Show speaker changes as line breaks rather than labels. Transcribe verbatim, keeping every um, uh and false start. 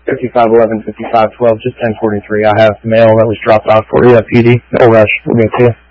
fifty-five eleven, fifty-five twelve, just ten forty-three. I have mail that was dropped off for you at P D. No rush. We'll get to you.